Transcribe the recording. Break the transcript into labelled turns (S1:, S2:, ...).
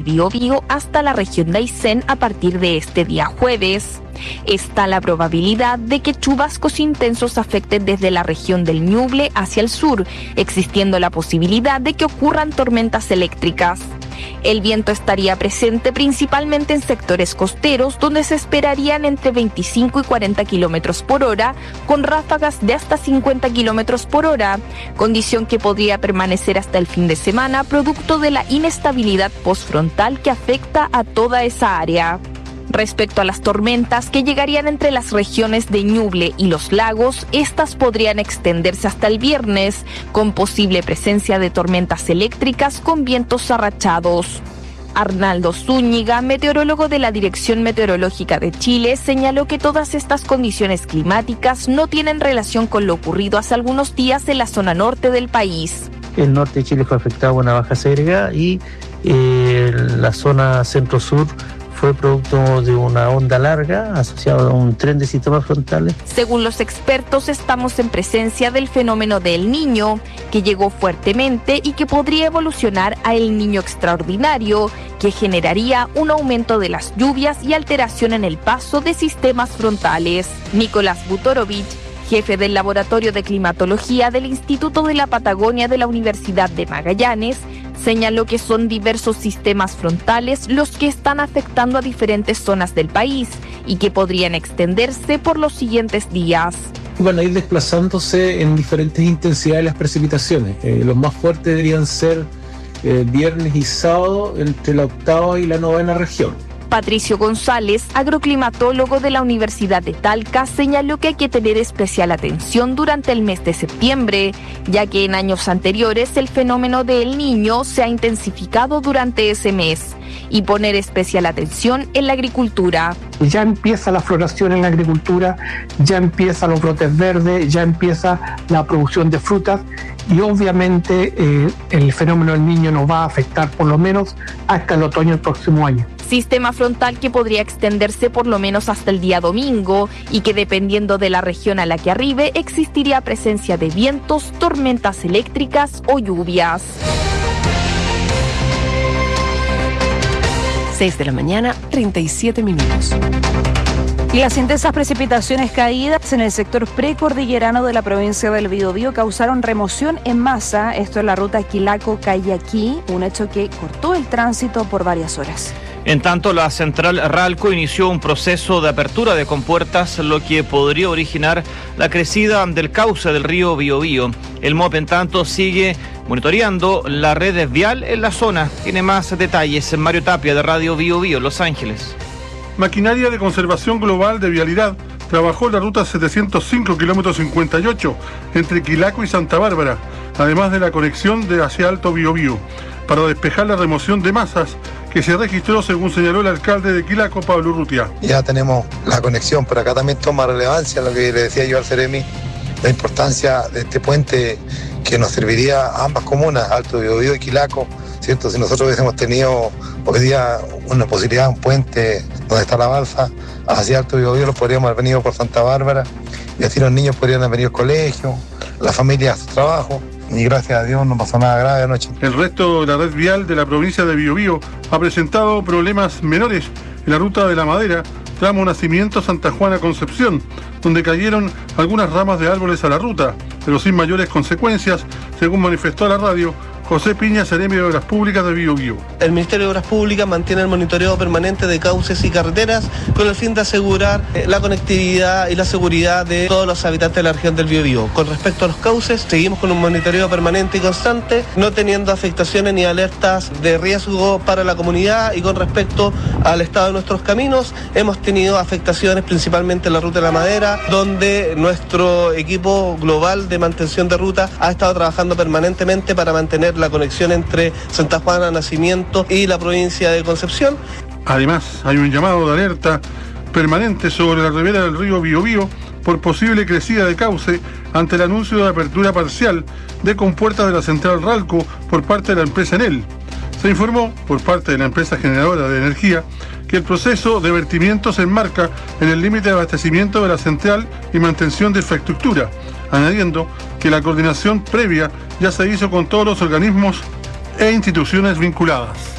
S1: Biobío hasta la región de Aysén a partir de este día jueves. Está la probabilidad de que chubascos intensos afecten desde la región del Ñuble hacia el sur, existiendo la posibilidad de que ocurran tormentas eléctricas. El viento estaría presente principalmente en sectores costeros, donde se esperarían entre 25 y 40 kilómetros por hora, con ráfagas de hasta 50 kilómetros por hora, condición que podría permanecer hasta el fin de semana, producto de la inestabilidad postfrontal que afecta a toda esa área. Respecto a las tormentas que llegarían entre las regiones de Ñuble y los lagos, estas podrían extenderse hasta el viernes, con posible presencia de tormentas eléctricas con vientos arrachados. Arnaldo Zúñiga, meteorólogo de la Dirección Meteorológica de Chile, señaló que todas estas condiciones climáticas no tienen relación con lo ocurrido hace algunos días en la zona norte del país.
S2: El norte de Chile fue afectado por una baja segregada y la zona centro-sur fue producto de una onda larga asociada a un tren de sistemas frontales.
S1: Según los expertos, estamos en presencia del fenómeno de El Niño, que llegó fuertemente y que podría evolucionar a El Niño extraordinario, que generaría un aumento de las lluvias y alteración en el paso de sistemas frontales. Nicolás Butorovich, jefe del Laboratorio de Climatología del Instituto de la Patagonia de la Universidad de Magallanes, señaló que son diversos sistemas frontales los que están afectando a diferentes zonas del país y que podrían extenderse por los siguientes días.
S3: Van a ir desplazándose en diferentes intensidades las precipitaciones. Los más fuertes deberían ser viernes y sábado entre la 8ª y la 9ª región.
S1: Patricio González, agroclimatólogo de la Universidad de Talca, señaló que hay que tener especial atención durante el mes de septiembre, ya que en años anteriores el fenómeno de El Niño se ha intensificado durante ese mes, y poner especial atención en la agricultura.
S4: Ya empieza la floración en la agricultura, ya empiezan los brotes verdes, ya empieza la producción de frutas y obviamente el fenómeno del Niño nos va a afectar por lo menos hasta el otoño del próximo año.
S1: Sistema frontal que podría extenderse por lo menos hasta el día domingo y que dependiendo de la región a la que arribe existiría presencia de vientos, tormentas eléctricas o lluvias.
S5: 6 de la mañana, 37 minutos.
S6: Y las intensas precipitaciones caídas en el sector precordillerano de la provincia del Biobío causaron remoción en masa, esto en la ruta Quilaco-Cayaquí, un hecho que cortó el tránsito por varias horas.
S7: En tanto, la central Ralco inició un proceso de apertura de compuertas, lo que podría originar la crecida del cauce del río Biobío. El MOP, en tanto, sigue monitoreando la red vial en la zona. Tiene más detalles Mario Tapia, de Radio Biobío, Los Ángeles.
S8: Maquinaria de Conservación Global de Vialidad trabajó en la ruta 705 kilómetros 58 entre Quilaco y Santa Bárbara, además de la conexión de hacia Alto Biobío, para despejar la remoción de masas que se registró, según señaló el alcalde de Quilaco, Pablo Urrutia.
S9: Ya tenemos la conexión, pero acá también toma relevancia lo que le decía yo al Ceremi, la importancia de este puente que nos serviría a ambas comunas, Alto Biobío y Quilaco, ¿cierto? Si nosotros hubiésemos tenido hoy día una posibilidad, un puente donde está la balsa, hacia Alto Biobío, los podríamos haber venido por Santa Bárbara, y así los niños podrían haber venido al colegio, las familias a su trabajo. Y gracias a Dios no pasó nada grave anoche.
S8: El resto de la red vial de la provincia de Biobío ha presentado problemas menores en la ruta de La Madera, tramo Nacimiento Santa Juana Concepción, donde cayeron algunas ramas de árboles a la ruta, pero sin mayores consecuencias, según manifestó a la radio José Piña, Seremi de Obras Públicas de Biobío.
S10: El Ministerio de Obras Públicas mantiene el monitoreo permanente de cauces y carreteras con el fin de asegurar la conectividad y la seguridad de todos los habitantes de la región del Biobío. Con respecto a los cauces, seguimos con un monitoreo permanente y constante, no teniendo afectaciones ni alertas de riesgo para la comunidad. Y con respecto al estado de nuestros caminos, hemos tenido afectaciones principalmente en la ruta de La Madera, donde nuestro equipo global de mantención de ruta ha estado trabajando permanentemente para mantener la conexión entre Santa Juana, Nacimiento y la provincia de Concepción.
S8: Además, hay un llamado de alerta permanente sobre la ribera del río Biobío por posible crecida de cauce ante el anuncio de apertura parcial de compuertas de la central Ralco por parte de la empresa Enel. Se informó por parte de la empresa generadora de energía que el proceso de vertimiento se enmarca en el límite de abastecimiento de la central y mantención de infraestructura, añadiendo que la coordinación previa ya se hizo con todos los organismos e instituciones vinculadas.